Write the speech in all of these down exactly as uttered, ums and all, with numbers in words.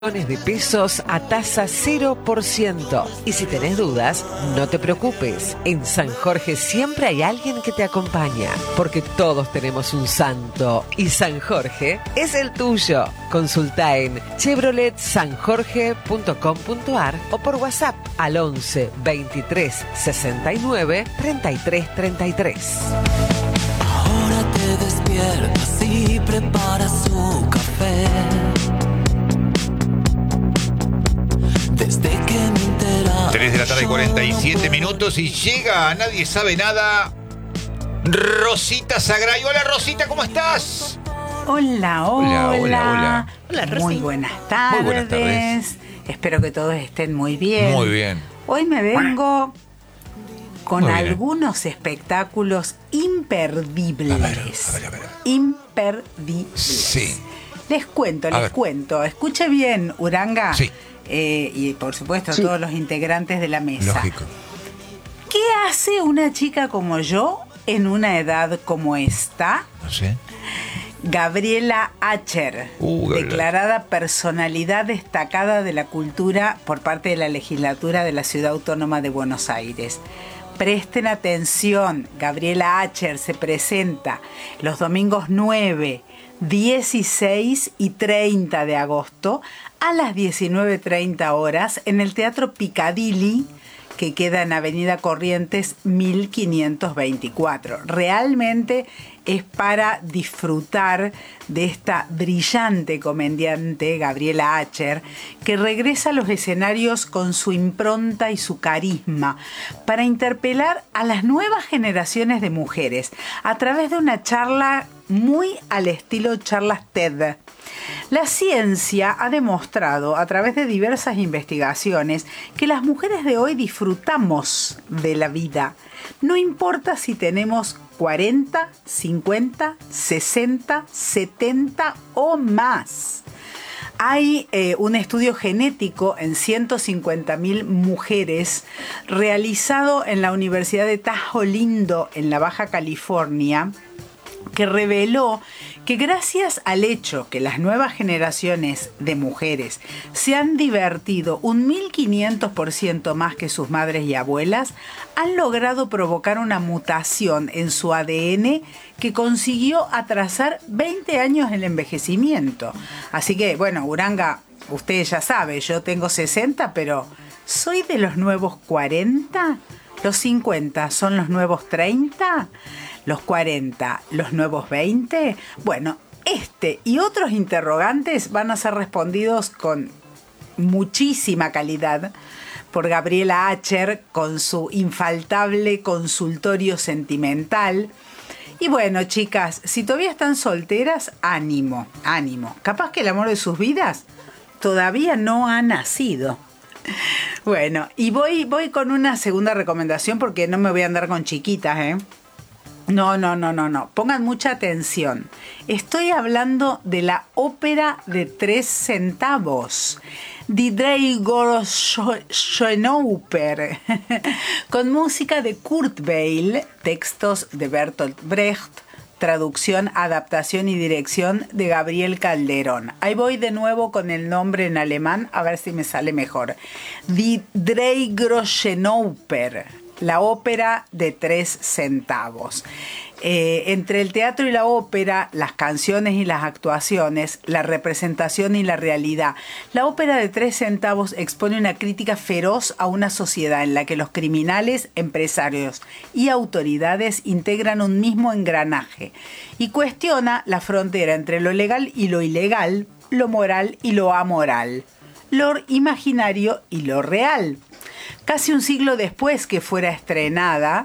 De pesos a tasa cero por ciento. Y si tenés dudas, no te preocupes. En San Jorge siempre hay alguien que te acompaña, porque todos tenemos un santo y San Jorge es el tuyo. Consulta en chevrolet san jorge punto com punto a r o por WhatsApp al once veintitrés sesenta y nueve treinta y tres treinta y tres. Ahora te despiertas y preparas su café. Desde que me entera. tres de la tarde y cuarenta y siete minutos y llega, nadie sabe nada, Rosita Sagray. Hola Rosita, ¿cómo estás? Hola, hola. Hola, hola, hola. Hola, Rosy. Muy buenas tardes. Muy buenas tardes. Espero que todos estén muy bien. Muy bien. Hoy me vengo con Muy bien. algunos espectáculos imperdibles. A ver, a ver, a ver. Imperdibles. Sí. Les cuento, A les ver. cuento. Escuche bien, Uranga. Sí. Eh, y por supuesto Sí. todos los integrantes de la mesa. Lógico. ¿Qué hace una chica como yo en una edad como esta? No sé. Gabriela Acher, Uh, Gabriela. declarada personalidad destacada de la cultura por parte de la legislatura de la Ciudad Autónoma de Buenos Aires. Presten atención, Gabriela Acher se presenta los domingos nueve, dieciséis y treinta de agosto a las diecinueve treinta horas en el Teatro Piccadilly, que queda en Avenida Corrientes mil quinientos veinticuatro. Realmente es para disfrutar de esta brillante comediante Gabriela Acher, que regresa a los escenarios con su impronta y su carisma para interpelar a las nuevas generaciones de mujeres a través de una charla muy al estilo charlas TED. La ciencia ha demostrado a través de diversas investigaciones que las mujeres de hoy disfrutamos de la vida. No importa si tenemos cuarenta, cincuenta, sesenta, setenta o más. Hay eh, un estudio genético en ciento cincuenta mil mujeres realizado en la Universidad de Tahoe Lindo en la Baja California, que reveló que gracias al hecho que las nuevas generaciones de mujeres se han divertido un mil quinientos por ciento más que sus madres y abuelas, han logrado provocar una mutación en su A D N que consiguió atrasar veinte años el envejecimiento. Así que, bueno, Uranga, usted ya sabe, yo tengo sesenta, pero ¿soy de los nuevos cuarenta? ¿Los cincuenta son los nuevos treinta? ¿Los cuarenta, los nuevos veinte? Bueno, este y otros interrogantes van a ser respondidos con muchísima calidad por Gabriela Acher con su infaltable consultorio sentimental. Y bueno, chicas, si todavía están solteras, ánimo, ánimo. Capaz que el amor de sus vidas todavía no ha nacido. Bueno, y voy, voy con una segunda recomendación porque no me voy a andar con chiquitas, ¿eh? No, no, no, no, no. Pongan mucha atención. Estoy hablando de la ópera de tres centavos. Die drei Groschenoper. Con música de Kurt Weill, textos de Bertolt Brecht, traducción, adaptación y dirección de Gabriel Calderón. Ahí voy de nuevo con el nombre en alemán, a ver si me sale mejor. Die drei Groschenoper. La ópera de tres centavos. Eh, entre el teatro y la ópera, las canciones y las actuaciones, la representación y la realidad. La ópera de tres centavos expone una crítica feroz a una sociedad en la que los criminales, empresarios y autoridades integran un mismo engranaje y cuestiona la frontera entre lo legal y lo ilegal, lo moral y lo amoral, lo imaginario y lo real. Casi un siglo después que fuera estrenada,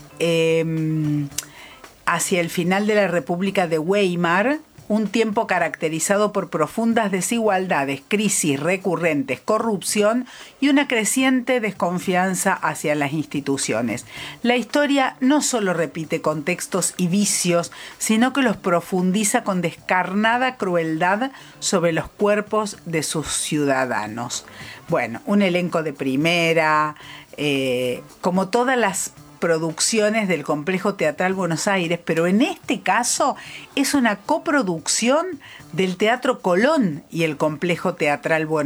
eh, hacia el final de la República de Weimar, un tiempo caracterizado por profundas desigualdades, crisis recurrentes, corrupción y una creciente desconfianza hacia las instituciones. La historia no solo repite contextos y vicios, sino que los profundiza con descarnada crueldad sobre los cuerpos de sus ciudadanos. Bueno, un elenco de primera, eh, como todas las producciones del Complejo Teatral Buenos Aires, pero en este caso es una coproducción del Teatro Colón y el Complejo Teatral Buenos Aires.